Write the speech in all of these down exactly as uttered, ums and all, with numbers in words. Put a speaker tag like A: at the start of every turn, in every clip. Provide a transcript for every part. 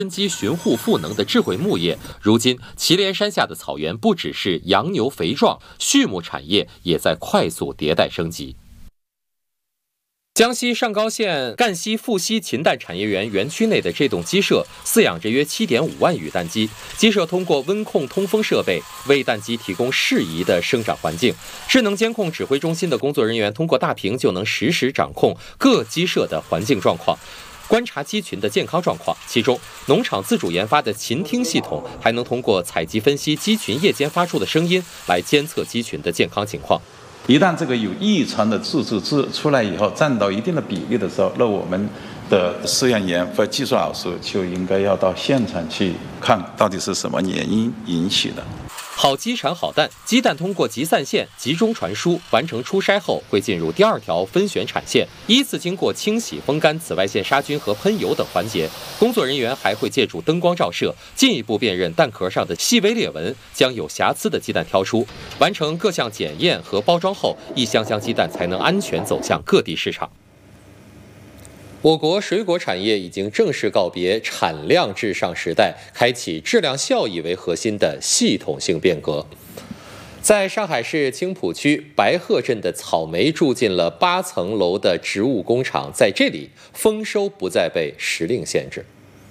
A: 根基巡护赋能的智慧牧业，如今祁连山下的草原不只是羊牛肥壮，畜牧产业也在快速迭代升级。江西上高县赣西富西禽蛋产业园园区内的这栋鸡舍饲养着约 七点五万羽蛋鸡。鸡舍通过温控通风设备，为蛋鸡提供适宜的生长环境。智能监控指挥中心的工作人员通过大屏就能实时掌控各鸡舍的环境状况，观察鸡群的健康状况。其中，农场自主研发的禽听系统还能通过采集分析鸡群夜间发出的声音，来监测鸡群的健康情况。
B: 一旦这个有异常的自治值出来以后，占到一定的比例的时候，那我们的饲养员和技术老师就应该要到现场去看到底是什么原因引起的。
A: 好鸡产好蛋，鸡蛋通过集散线集中传输，完成出筛后会进入第二条分选产线，依次经过清洗、风干、紫外线杀菌和喷油等环节。工作人员还会借助灯光照射，进一步辨认蛋壳上的细微裂纹，将有瑕疵的鸡蛋挑出。完成各项检验和包装后，一箱箱鸡蛋才能安全走向各地市场。我国水果产业已经正式告别产量至上时代，开启质量效益为核心的系统性变革。在上海市青浦区白鹤镇的草莓住进了八层楼的植物工厂，在这里丰收不再被时令限制。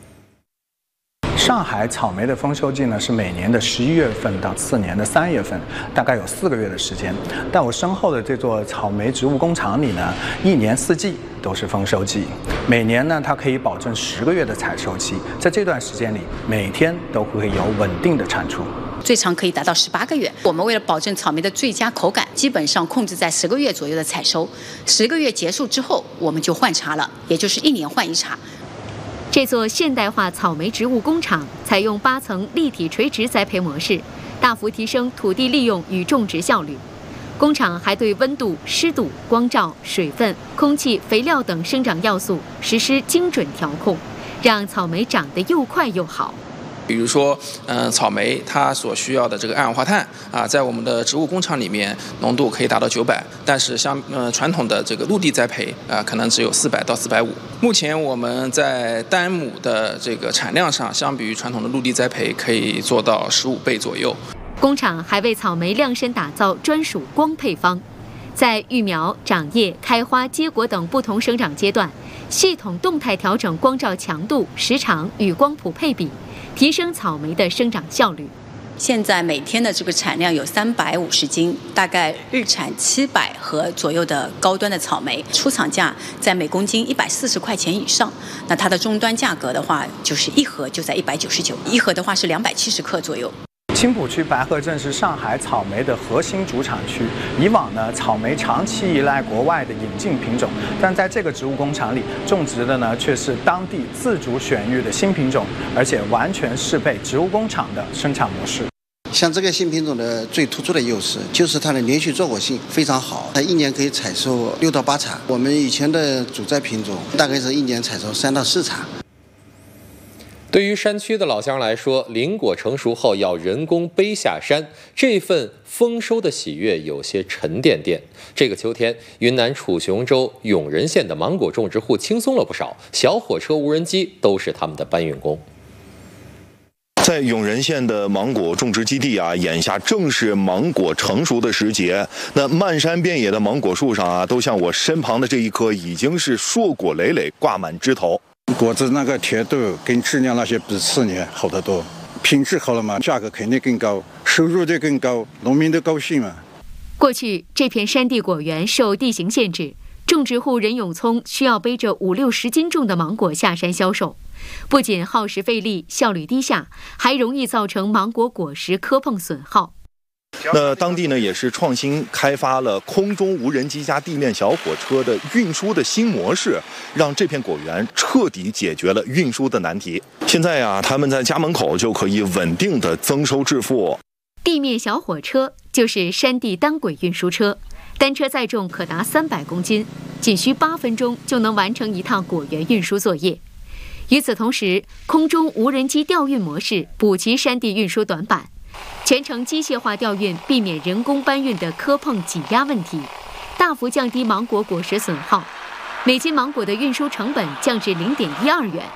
C: 上海草莓的丰收季呢是每年的十一月份到次年的三月份，大概有四个月的时间。但我身后的这座草莓植物工厂里呢，一年四季都是丰收季。每年呢，它可以保证十个月的采收期，在这段时间里，每天都会有稳定的产出。
D: 最长可以达到十八个月。我们为了保证草莓的最佳口感，基本上控制在十个月左右的采收。十个月结束之后，我们就换茬了，也就是一年换一茬。
E: 这座现代化草莓植物工厂采用八层立体垂直栽培模式，大幅提升土地利用与种植效率。工厂还对温度、湿度、光照、水分、空气、肥料等生长要素实施精准调控，让草莓长得又快又好。
F: 比如说，嗯、呃，草莓它所需要的这个二氧化碳啊，在我们的植物工厂里面浓度可以达到九百，但是像呃传统的这个陆地栽培啊，可能只有四百到四百五。目前我们在单亩的这个产量上，相比于传统的陆地栽培，可以做到十五倍左右。
E: 工厂还为草莓量身打造专属光配方，在育苗、长叶、开花、结果等不同生长阶段，系统动态调整光照强度、时长与光谱配比，提升草莓的生长效率。
D: 现在每天的这个产量有三百五十斤，大概日产七百盒左右的高端的草莓，出厂价在每公斤一百四十块钱以上。那它的终端价格的话，就是一盒就在一百九十九，一盒的话是两百七十克左右。
C: 青浦区白鹤镇是上海草莓的核心主产区。以往呢，草莓长期依赖国外的引进品种，但在这个植物工厂里种植的呢，却是当地自主选育的新品种，而且完全适配植物工厂的生产模式。
G: 像这个新品种的最突出的优势就是它的连续作果性非常好，它一年可以采收六到八茬。我们以前的主栽品种大概是一年采收三到四茬。
A: 对于山区的老乡来说，林果成熟后要人工背下山，这份丰收的喜悦有些沉甸甸。这个秋天，云南楚雄州永仁县的芒果种植户轻松了不少，小火车、无人机都是他们的搬运工。
H: 在永仁县的芒果种植基地啊，眼下正是芒果成熟的时节。那漫山遍野的芒果树上啊，都像我身旁的这一棵，已经是硕果累累，挂满枝头。
I: 果子那个甜度跟质量那些比去年好得多，品质好了嘛，价格肯定更高，收入就更高，农民都高兴嘛。
E: 过去这片山地果园受地形限制，种植户任永聪需要背着五六十斤重的芒果下山销售，不仅耗时费力，效率低下，还容易造成芒果果实磕碰损耗。
H: 那当地呢也是创新开发了空中无人机加地面小火车的运输的新模式，让这片果园彻底解决了运输的难题。现在呀，他们在家门口就可以稳定的增收致富。
E: 地面小火车就是山地单轨运输车，单车载重可达三百公斤，仅需八分钟就能完成一趟果园运输作业。与此同时，空中无人机调运模式补齐山地运输短板，全程机械化调运，避免人工搬运的磕碰挤压问题，大幅降低芒果果实损耗。每斤芒果的运输成本降至零点一二元。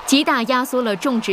E: 极大压缩了种植